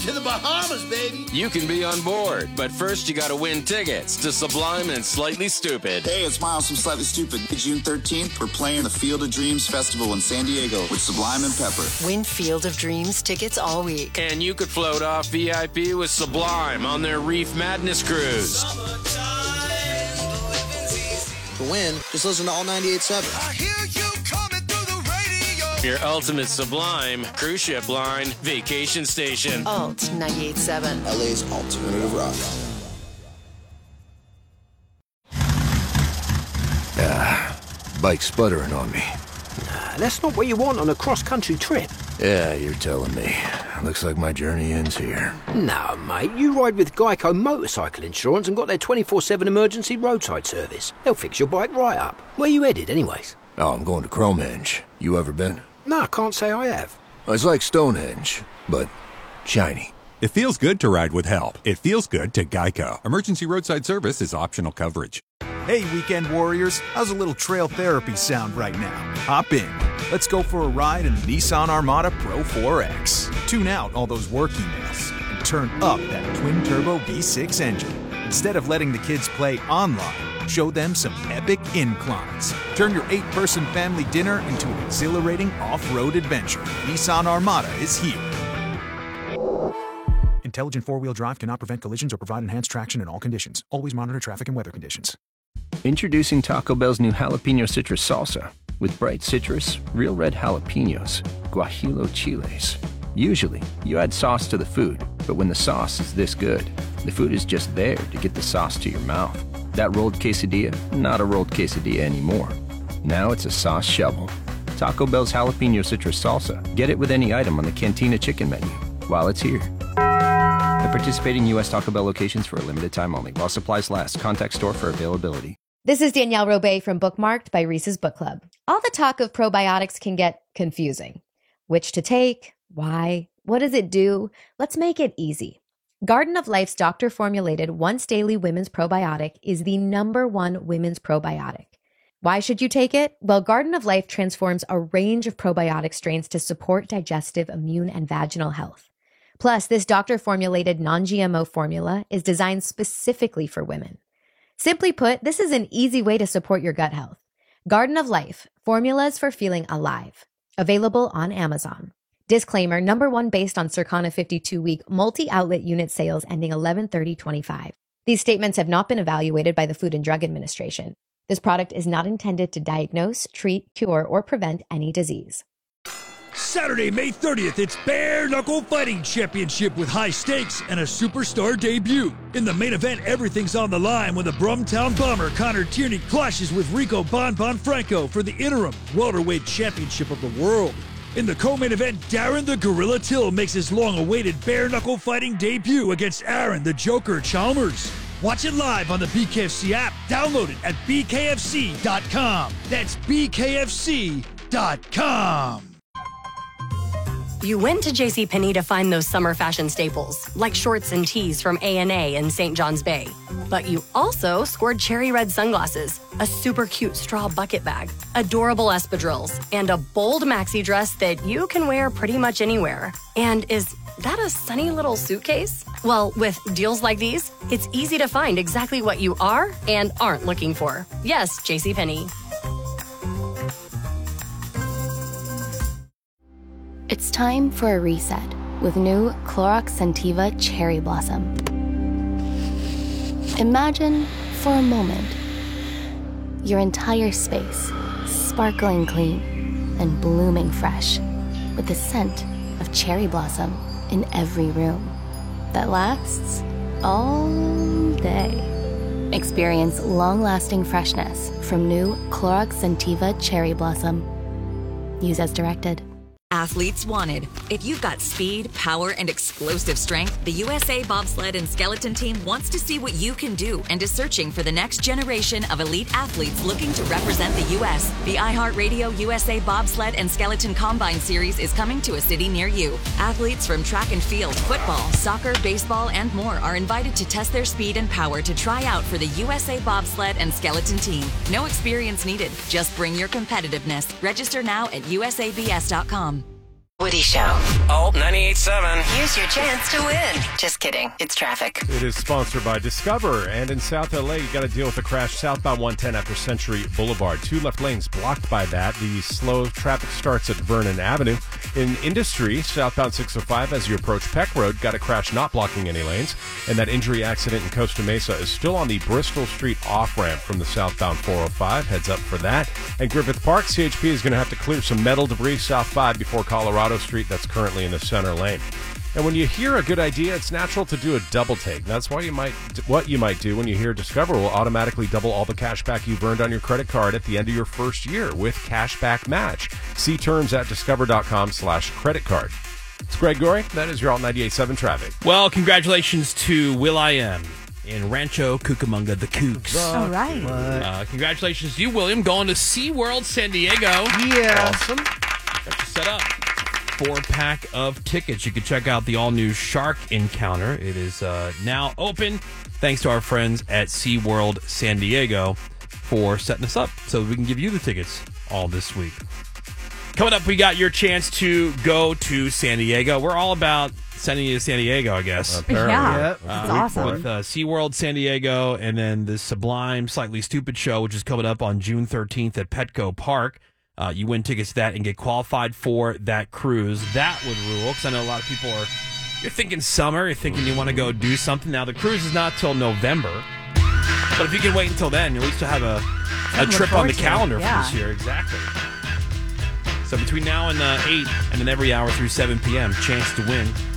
To the Bahamas, baby. You can be on board, but first you gotta win tickets to Sublime and Slightly Stupid. Hey, it's Miles from Slightly Stupid. June 13th, we're playing the Field of Dreams Festival in San Diego with Sublime and Pepper. Win Field of Dreams tickets all week. And you could float off VIP with Sublime on their Reef Madness cruise. To win, just listen to all 98.7. I hear you coming through the radio. Your ultimate Sublime cruise ship line vacation station. Alt 98.7. LA's alternative rock. Bike sputtering on me. That's not what you want on a cross-country trip. Yeah, you're telling me. Looks like my journey ends here. No, mate, you ride with Geico Motorcycle Insurance and got their 24/7 emergency roadside service. They'll fix your bike right up. Where you headed, anyways? Oh, I'm going to Cromenge. You ever been? No, I can't say I have. It's like Stonehenge, but shiny. It feels good to ride with help. It feels good to Geico. Emergency roadside service is optional coverage. Hey, weekend warriors, how's a little trail therapy sound right now? Hop in. Let's go for a ride in the Nissan Armada Pro 4X. Tune out all those work emails and turn up that twin-turbo V6 engine. Instead of letting the kids play online, show them some epic inclines. Turn your 8-person family dinner into an exhilarating off-road adventure. Nissan Armada is here. Intelligent four-wheel drive cannot prevent collisions or provide enhanced traction in all conditions. Always monitor traffic and weather conditions. Introducing Taco Bell's new Jalapeno Citrus Salsa. With bright citrus, real red jalapenos, guajillo chiles. Usually, you add sauce to the food, but when the sauce is this good, the food is just there to get the sauce to your mouth. That rolled quesadilla, not a rolled quesadilla anymore. Now it's a sauce shovel. Taco Bell's Jalapeno Citrus Salsa. Get it with any item on the Cantina Chicken menu while it's here. At participating U.S. Taco Bell locations for a limited time only. While supplies last, contact store for availability. This is Danielle Robay from Bookmarked by Reese's Book Club. All the talk of probiotics can get confusing. Which to take? Why? What does it do? Let's make it easy. Garden of Life's doctor-formulated once-daily women's probiotic is the #1 women's probiotic. Why should you take it? Well, Garden of Life transforms a range of probiotic strains to support digestive, immune, and vaginal health. Plus, this doctor-formulated non-GMO formula is designed specifically for women. Simply put, this is an easy way to support your gut health. Garden of Life, formulas for feeling alive. Available on Amazon. Disclaimer, #1 based on Circana 52-week multi-outlet unit sales ending 11/30/25. These statements have not been evaluated by the Food and Drug Administration. This product is not intended to diagnose, treat, cure, or prevent any disease. Saturday, May 30th, it's Bare Knuckle Fighting Championship with high stakes and a superstar debut. In the main event, everything's on the line when the Brumtown Bomber Connor Tierney clashes with Rico Bon Franco for the interim welterweight championship of the world. In the co-main event, Darren the Gorilla Till makes his long-awaited Bare Knuckle Fighting debut against Aaron the Joker Chalmers. Watch it live on the BKFC app. Download it at bkfc.com. That's bkfc.com. You went to JCPenney to find those summer fashion staples, like shorts and tees from A&A and St. John's Bay. But you also scored cherry red sunglasses, a super cute straw bucket bag, adorable espadrilles, and a bold maxi dress that you can wear pretty much anywhere. And is that a sunny little suitcase? Well, with deals like these, it's easy to find exactly what you are and aren't looking for. Yes, JCPenney. It's time for a reset with new Clorox Scentiva Cherry Blossom. Imagine, for a moment, your entire space sparkling clean and blooming fresh with the scent of cherry blossom in every room that lasts all day. Experience long-lasting freshness from new Clorox Scentiva Cherry Blossom. Use as directed. Athletes wanted. If you've got speed, power, and explosive strength, the USA Bobsled and Skeleton Team wants to see what you can do and is searching for the next generation of elite athletes looking to represent the U.S. The iHeartRadio USA Bobsled and Skeleton Combine Series is coming to a city near you. Athletes from track and field, football, soccer, baseball, and more are invited to test their speed and power to try out for the USA Bobsled and Skeleton Team. No experience needed. Just bring your competitiveness. Register now at usabs.com. Woody Show. Alt 98.7. Here's your chance to win. Just kidding. It's traffic. It is sponsored by Discover. And in South LA, you got to deal with a crash southbound 110 after Century Boulevard. 2 left lanes blocked by that. The slow traffic starts at Vernon Avenue. In Industry, southbound 605 as you approach Peck Road, got a crash not blocking any lanes. And that injury accident in Costa Mesa is still on the Bristol Street off-ramp from the southbound 405. Heads up for that. And Griffith Park, CHP is going to have to clear some metal debris south 5 before Colorado Street. That's currently in the center lane. And when you hear a good idea, it's natural to do a double take. That's why what you might do when you hear Discover will automatically double all the cash back you've earned on your credit card at the end of your first year with Cashback Match. See terms at discover.com/credit card. It's Greg Gorey. That is your Alt 98.7 traffic. Well, congratulations to Will.i.am in Rancho Cucamonga, the Kooks. All right. Congratulations to you, William, going to SeaWorld San Diego. Yeah. Awesome. Got you set up. 4-pack of tickets. You can check out the all-new Shark Encounter. It is now open. Thanks to our friends at SeaWorld San Diego for setting us up so we can give you the tickets all this week. Coming up, we got your chance to go to San Diego. We're all about sending you to San Diego, I guess. Apparently. Yeah, that's awesome. With SeaWorld San Diego and then the Sublime Slightly Stupid show, which is coming up on June 13th at Petco Park. You win tickets to that and get qualified for that cruise. That would rule, because I know a lot of people you're thinking summer, you're thinking you want to go do something. Now, the cruise is not till November, but if you can wait until then, at least you'll have a trip on the calendar for this year. Exactly. So between now and 8, and then every hour through 7 p.m., chance to win.